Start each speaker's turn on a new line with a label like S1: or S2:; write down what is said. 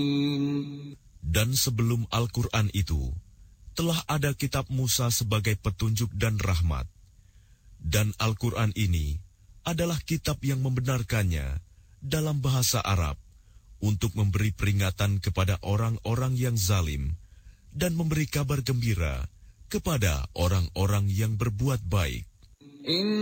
S1: Dan sebelum Al-Quran itu, telah ada kitab Musa sebagai petunjuk dan rahmat. Dan Al-Quran ini adalah kitab yang membenarkannya dalam bahasa Arab untuk memberi peringatan kepada orang-orang yang zalim dan memberi kabar gembira kepada orang-orang yang berbuat baik.